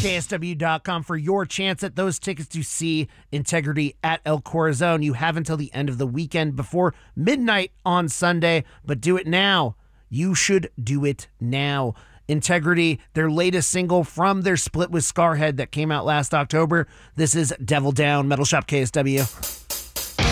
KSW.com for your chance at those tickets to see Integrity at El Corazon. You have until the end of the weekend before midnight on Sunday, but do it now. You should do it now. Integrity, their latest single from their split with Scarhead that came out last October. This is Devil Down, Metal Shop KSW.